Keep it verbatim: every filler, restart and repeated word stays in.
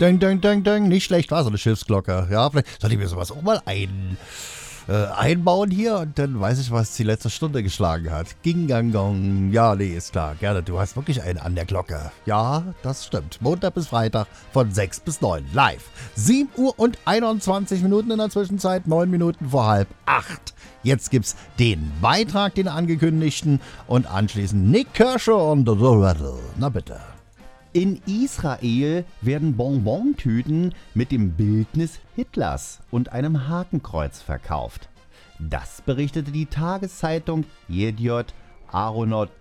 Ding, ding, ding, ding. Nicht schlecht, war so eine Schiffsglocke. Ja, vielleicht sollte ich mir sowas auch mal ein, äh, einbauen hier und dann weiß ich, was die letzte Stunde geschlagen hat. Ging, gang, gong. Ja, nee, ist klar. Gerne, du hast wirklich einen an der Glocke. Ja, das stimmt. Montag bis Freitag von sechs bis neun. Live. sieben Uhr und einundzwanzig Minuten in der Zwischenzeit. neun Minuten vor halb acht. Jetzt gibt's den Beitrag, den angekündigten und anschließend Nick Kershaw und The Rattle. Na bitte. In Israel werden Bonbontüten mit dem Bildnis Hitlers und einem Hakenkreuz verkauft. Das berichtete die Tageszeitung Yediot Aharonot